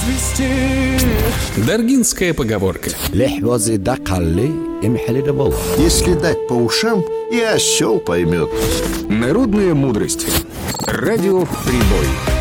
извести. Даргинская поговорка. Если дать по ушам, и осел поймет. Народная мудрость. Радио Прибой.